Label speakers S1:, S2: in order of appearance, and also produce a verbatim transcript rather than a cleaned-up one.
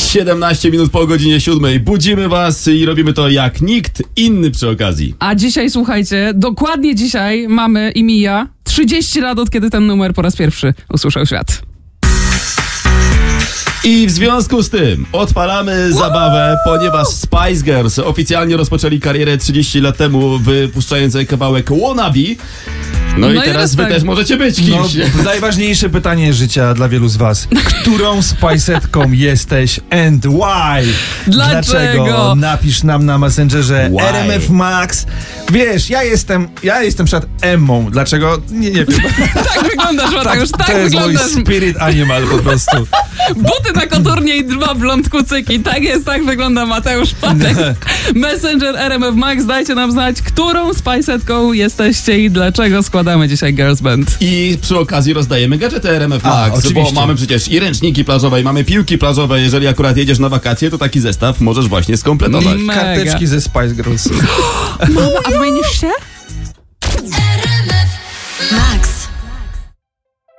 S1: siedemnaście minut po godzinie siódmej. Budzimy was i robimy to jak nikt inny przy okazji.
S2: A dzisiaj, słuchajcie, dokładnie dzisiaj mamy i mija trzydzieści lat, od kiedy ten numer po raz pierwszy usłyszał świat.
S1: I w związku z tym odpalamy zabawę, ponieważ Spice Girls oficjalnie rozpoczęli karierę trzydzieści lat temu, wypuszczając kawałek Wannabe. No, no i teraz wy tak. też możecie być kimś.
S3: No, najważniejsze pytanie życia dla wielu z was. Którą spajsetką jesteś and why?
S2: Dlaczego?
S3: Dlaczego? Napisz nam na Messengerze
S1: Why?
S3: R M F Max. Wiesz, ja jestem, ja jestem przed Emmą. Dlaczego? Nie, nie wiem.
S2: Tak wyglądasz, Mateusz, tak,
S3: to jest
S2: wyglądasz.
S3: mój spirit animal po prostu.
S2: Buty na koturnie i dwa blond kucyki. Tak jest, tak wygląda Mateusz Patek. Messenger R M F Max, dajcie nam znać, którą spajsetką jesteście i dlaczego składamy dzisiaj Girls Band.
S1: I przy okazji rozdajemy gadżety R M F Max,
S3: A, oczywiście.
S1: bo mamy przecież i ręczniki plażowe, i mamy piłki plażowe. Jeżeli akurat jedziesz na wakacje, to taki zestaw możesz właśnie skompletować.
S2: Mega.
S3: Karteczki ze Spice Girls.
S2: Mama, a wymienisz się?